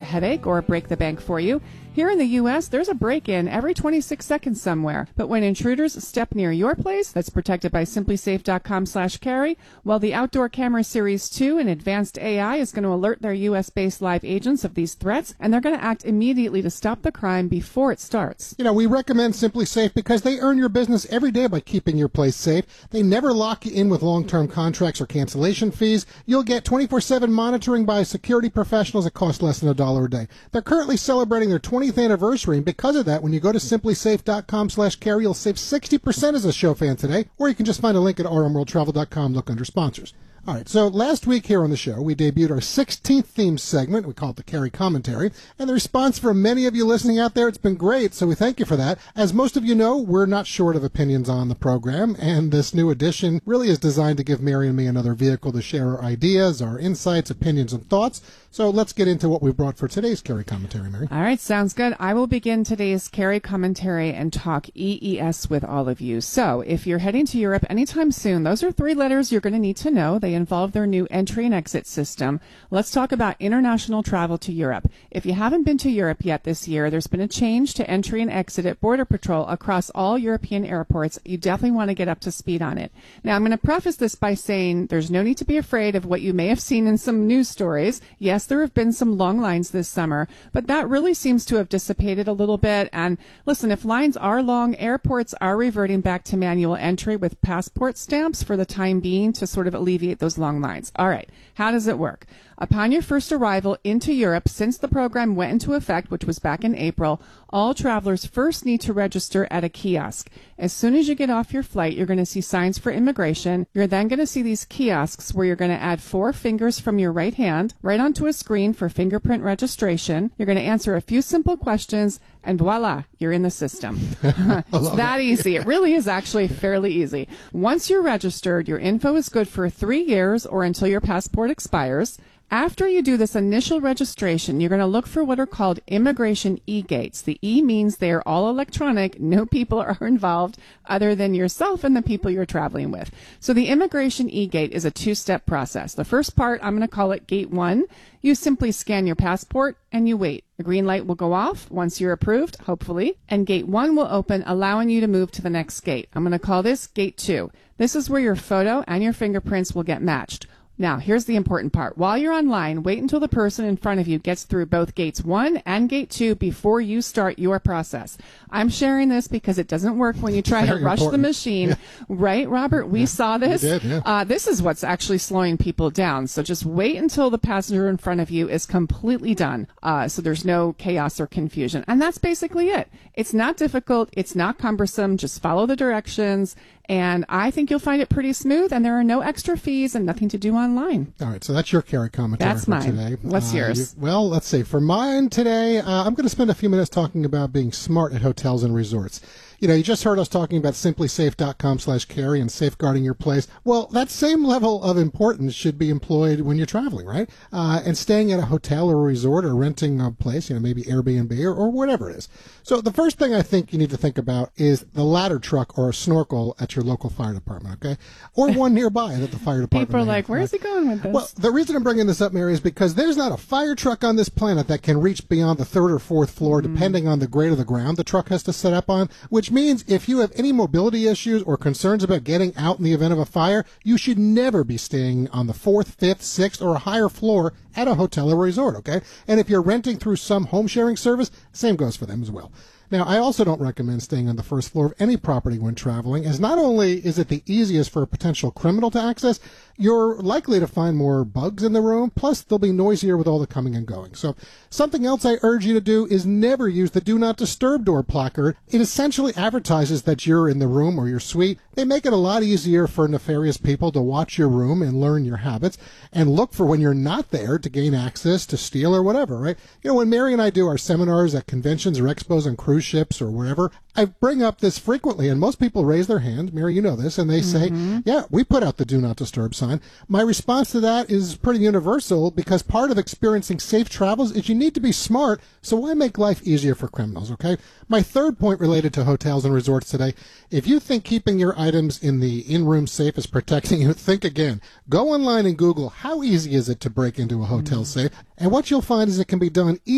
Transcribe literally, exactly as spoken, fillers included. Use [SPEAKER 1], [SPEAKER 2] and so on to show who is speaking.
[SPEAKER 1] headache or break the bank for you. Here in the U S, there's a break-in every twenty-six seconds somewhere. But when intruders step near your place, that's protected by simply safe dot com slash carry, well, the Outdoor Camera Series two and advanced A I is going to alert their U S-based live agents of these threats, and they're going to act immediately to stop the crime before it starts.
[SPEAKER 2] You know, we recommend Simply Safe because they earn your business every day by keeping your place safe. They never lock you in with long-term contracts or cancellation fees. You'll get twenty-four seven monitoring by security professionals that cost less than a dollar a day. They're currently celebrating their twentieth anniversary, and because of that, when you go to simply safe dot com slash carry, you'll save sixty percent as a show fan today, or you can just find a link at r m world travel dot com, look under sponsors. All right, so last week here on the show, we debuted our sixteenth theme segment. We call it the Carry Commentary. And the response from many of you listening out there, it's been great, so we thank you for that. As most of you know, we're not short of opinions on the program, and this new edition really is designed to give Mary and me another vehicle to share our ideas, our insights, opinions, and thoughts. So let's get into what we brought for today's Carry Commentary, Mary.
[SPEAKER 1] All right, sounds good. I will begin today's Carry Commentary and talk E E S with all of you. So if you're heading to Europe anytime soon, those are three letters you're going to need to know. They involve their new entry and exit system. Let's talk about international travel to Europe. If you haven't been to Europe yet this year, there's been a change to entry and exit at Border Patrol across all European airports. You definitely want to get up to speed on it. Now, I'm going to preface this by saying there's no need to be afraid of what you may have seen in some news stories. Yes, there have been some long lines this summer, but that really seems to have dissipated a little bit. And listen, if lines are long, airports are reverting back to manual entry with passport stamps for the time being to sort of alleviate those long lines. All right, how does it work? Upon your first arrival into Europe, since the program went into effect, which was back in April, all travelers first need to register at a kiosk. As soon as you get off your flight, you're going to see signs for immigration. You're then going to see these kiosks where you're going to add four fingers from your right hand right onto a screen for fingerprint registration. You're going to answer a few simple questions, and voila, you're in the system. It's that easy. It really is actually fairly easy. Once you're registered, your info is good for three years or until your passport expires. After you do this initial registration, you're going to look for what are called immigration e-gates. The E means they are all electronic. No people are involved other than yourself and the people you're traveling with. So the immigration e-gate is a two-step process. The first part, I'm going to call it gate one. You simply scan your passport and you wait. The green light will go off once you're approved, hopefully, and gate one will open, allowing you to move to the next gate. I'm going to call this gate two. This is where your photo and your fingerprints will get matched. Now, here's the important part. While you're online, wait until the person in front of you gets through both gates one and gate two before you start your process. I'm sharing this because it doesn't work when you try
[SPEAKER 2] Very
[SPEAKER 1] to rush
[SPEAKER 2] important.
[SPEAKER 1] the machine. Yeah. Right, Robert? We
[SPEAKER 2] yeah,
[SPEAKER 1] saw this.
[SPEAKER 2] We did, yeah.
[SPEAKER 1] uh, this is what's actually slowing people down. So just wait until the passenger in front of you is completely done. Uh, so there's no chaos or confusion. And that's basically it. It's not difficult. It's not cumbersome. Just follow the directions. And I think you'll find it pretty smooth, and there are no extra fees and nothing to do online.
[SPEAKER 2] All right, so that's your Carry Commentary
[SPEAKER 1] that's
[SPEAKER 2] for
[SPEAKER 1] mine.
[SPEAKER 2] today.
[SPEAKER 1] What's
[SPEAKER 2] uh,
[SPEAKER 1] yours?
[SPEAKER 2] You, well, let's see. For mine today, uh, I'm going to spend a few minutes talking about being smart at hotels and resorts. You know, you just heard us talking about simply safe dot com slash carry and safeguarding your place. Well, that same level of importance should be employed when you're traveling, right? Uh, and staying at a hotel or a resort or renting a place, you know, maybe Airbnb or, or whatever it is. So the first thing I think you need to think about is the ladder truck or a snorkel at your local fire department, okay? Or one nearby that the fire department
[SPEAKER 1] People are
[SPEAKER 2] may
[SPEAKER 1] like,
[SPEAKER 2] have.
[SPEAKER 1] where's he going with this?
[SPEAKER 2] Well, the reason I'm bringing this up, Mary, is because there's not a fire truck on this planet that can reach beyond the third or fourth floor, mm. depending on the grade of the ground the truck has to set up on, which means if you have any mobility issues or concerns about getting out in the event of a fire, you should never be staying on the fourth, fifth, sixth, or a higher floor at a hotel or resort, okay? And if you're renting through some home sharing service, same goes for them as well. Now, I also don't recommend staying on the first floor of any property when traveling, as not only is it the easiest for a potential criminal to access, you're likely to find more bugs in the room, plus they'll be noisier with all the coming and going. So something else I urge you to do is never use the Do Not Disturb door placard. It essentially advertises that you're in the room or your suite. They make it a lot easier for nefarious people to watch your room and learn your habits and look for when you're not there to gain access, to steal or whatever, right? You know, when Mary and I do our seminars at conventions or expos on cruise ships or wherever, I bring up this frequently, and most people raise their hand. Mary, you know this, and they
[SPEAKER 1] mm-hmm.
[SPEAKER 2] say, yeah, we put out the Do Not Disturb sign. My response to that is pretty universal, because part of experiencing safe travels is you need to be smart, so why make life easier for criminals, okay? My third point related to hotels and resorts today, if you think keeping your items in the in-room safe is protecting you, think again. Go online and Google how easy is it to break into a hotel mm-hmm. safe, and what you'll find is it can be done easily.